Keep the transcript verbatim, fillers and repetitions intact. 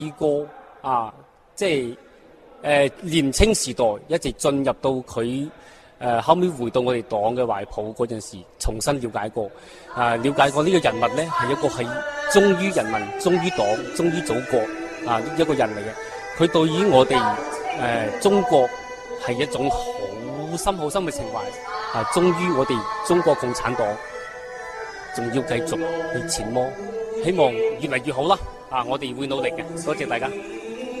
呢個啊，即係誒、呃、年青時代一直進入到佢誒、呃、後尾回到我哋黨嘅懷抱嗰陣時，重新了解過啊，了解過呢個人物咧係一個係忠於人民、忠於黨、忠於祖國啊一個人嚟嘅。佢對於我哋誒、呃、中國係一種好深好深嘅情懷啊，忠於我哋中國共產黨，仲要繼續去前摸，希望越嚟越好啦！啊，我哋會努力嘅，多謝大家。